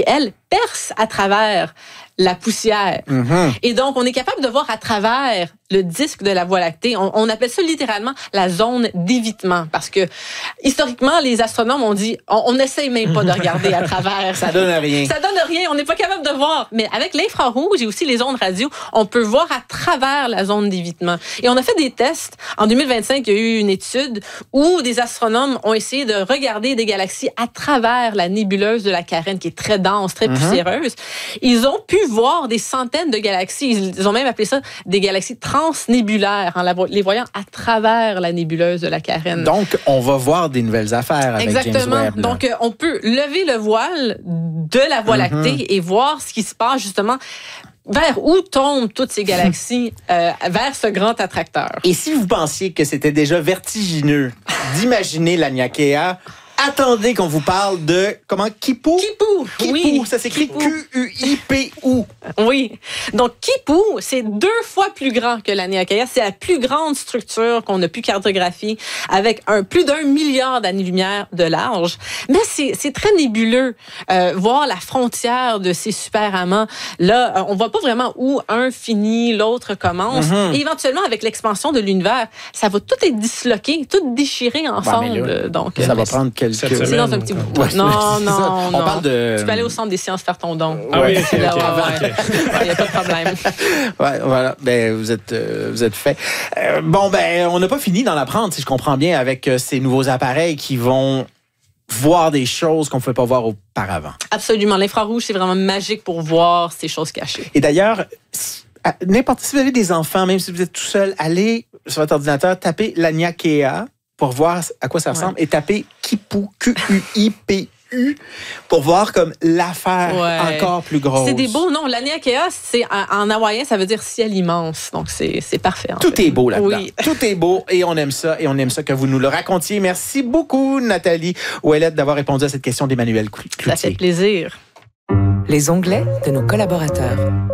elle, perce à travers la poussière. Et donc, on est capable de voir à travers le disque de la Voie lactée. On appelle ça littéralement la zone d'évitement parce que, historiquement, les astronomes ont dit, on n'essaye même pas de regarder à travers. Ça donne rien. Ça donne rien. On n'est pas capable de voir. Mais avec l'infrarouge et aussi les ondes radio, on peut voir à travers la zone d'évitement. Et on a fait des tests. En 2025, il y a eu une étude où des astronomes ont essayé de regarder des galaxies à travers la nébuleuse de la Carène, qui est très dense, très poussiéreuse. Ils ont pu voir des centaines de galaxies. Ils ont même appelé ça des galaxies transnébulaires, en les voyant à travers la nébuleuse de la Carène. Donc, on va voir des nouvelles affaires avec James Webb. Là. Donc, on peut lever le voile de la Voie lactée et voir ce qui se passe justement vers où tombent toutes ces galaxies vers ce grand attracteur. Et si vous pensiez que c'était déjà vertigineux d'imaginer l'Aniakea, attendez qu'on vous parle de, comment, Kipu? Kipu, oui. Ça s'écrit Q-U-I-P-U. Oui. Donc, Kipu, c'est 2 fois plus grand que l'Aniakea. C'est la plus grande structure qu'on a pu cartographier avec plus d'1 milliard d'années-lumière de large. Mais c'est très nébuleux. Voir la frontière de ces super amants. Là, on voit pas vraiment où un finit, l'autre commence. Et éventuellement, avec l'expansion de l'univers, ça va tout être disloqué, tout déchiré ensemble. Là, donc, ça va prendre quelques... C'est dans un petit bout. Ouais, non. On parle de... Tu peux aller au centre des sciences faire ton don. Ah oui, Il n'y a pas de problème. Ouais, voilà. Ben, vous êtes fait. On n'a pas fini d'en apprendre, si je comprends bien, avec ces nouveaux appareils qui vont voir des choses qu'on ne pouvait pas voir auparavant. Absolument. L'infrarouge, c'est vraiment magique pour voir ces choses cachées. Et d'ailleurs, si vous avez des enfants, même si vous êtes tout seul, allez sur votre ordinateur, tapez l'Aniakea pour voir à quoi ça ressemble et tapez Kipu, Q-U-I-P-U, pour voir comme l'affaire encore plus grosse. C'est des beaux noms. L'Aniakea, c'est en hawaïen, ça veut dire ciel immense. Donc, c'est parfait. Tout est beau là-dedans. Oui. Tout est beau et on aime ça. Et on aime ça que vous nous le racontiez. Merci beaucoup, Nathalie Ouellette, d'avoir répondu à cette question d'Emmanuel Cloutier. Ça fait plaisir. Les onglets de nos collaborateurs.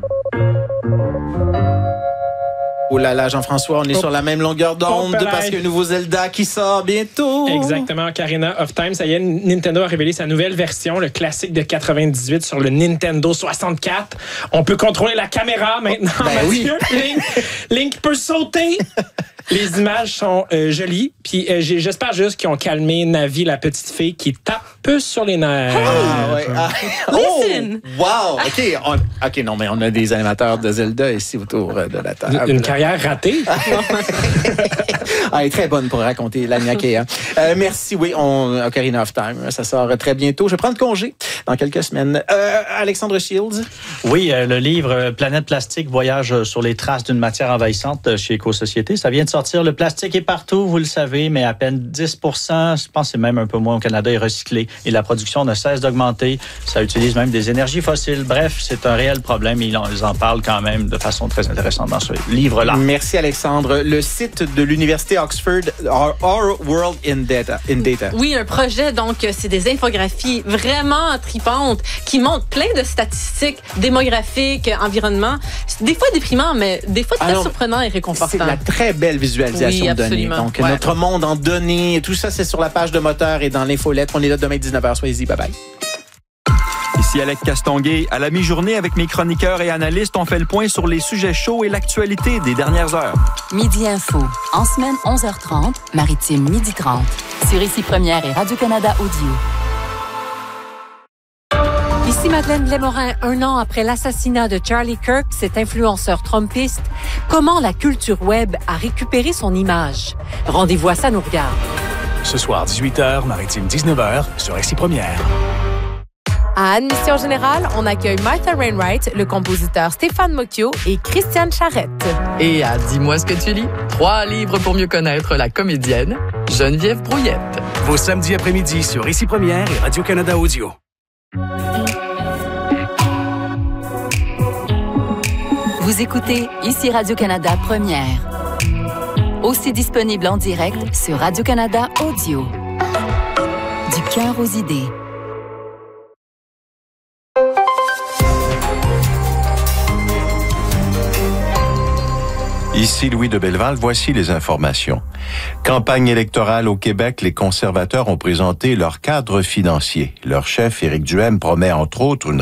Oh là là, Jean-François, on est sur la même longueur d'onde parce que le nouveau Zelda qui sort bientôt. Exactement, Ocarina of Time. Ça y est, Nintendo a révélé sa nouvelle version, le classique de 98 sur le Nintendo 64. On peut contrôler la caméra maintenant, Mathieu. Oui. Link peut sauter. Les images sont jolies. Puis j'espère juste qu'ils ont calmé Navi, la petite fille qui tape sur les nerfs. Listen! Wow! OK, non, mais on a des animateurs de Zelda ici autour de la table. Une carrière ratée. Elle est très bonne pour raconter l'Aniakea. Merci, oui, Ocarina of Time, ça sort très bientôt. Je vais prendre congé dans quelques semaines. Alexandre Shields? Oui, le livre Planète plastique, voyage sur les traces d'une matière envahissante chez Éco-Société. Ça vient de sortir. Le plastique est partout, vous le savez, mais à peine 10%, je pense que c'est même un peu moins au Canada, est recyclé. Et la production ne cesse d'augmenter. Ça utilise même des énergies fossiles. Bref, c'est un réel problème et ils en parlent quand même de façon très intéressante dans ce livre-là. Merci, Alexandre. Le site de l'Université Oxford, Our World in Data. Oui, un projet, donc, c'est des infographies vraiment tripantes qui montrent plein de statistiques démographiques, environnement. Des fois déprimant, mais des fois très surprenant et réconfortant. C'est de la très belle visualisation de données. Donc, notre monde en données, tout ça, c'est sur la page de Moteur et dans l'infolettre. On est là demain 19h. Soyez-y. Bye-bye. Ici Alec Castonguay. À la mi-journée, avec mes chroniqueurs et analystes, on fait le point sur les sujets chauds et l'actualité des dernières heures. Midi Info. En semaine, 11h30, Maritime, 12h30. Sur Ici Première et Radio-Canada Audio. Ici Madeleine Blais-Morin. 1 an après l'assassinat de Charlie Kirk, cet influenceur trumpiste, comment la culture web a récupéré son image? Rendez-vous à Ça nous regarde. Ce soir, 18h, Maritime 19h, sur Ici Première. À Admission Générale, on accueille Martha Wainwright, le compositeur Stéphane Mocchio et Christiane Charette. Et à Dis-moi ce que tu lis, 3 livres pour mieux connaître la comédienne Geneviève Brouillette. Vos samedis après-midi sur Ici Première et Radio-Canada Audio. Vous écoutez Ici Radio-Canada Première. Aussi disponible en direct sur Radio-Canada Audio. Du cœur aux idées. Ici Louis de Belleval, voici les informations. Campagne électorale au Québec, les conservateurs ont présenté leur cadre financier. Leur chef, Éric Duhaime, promet entre autres une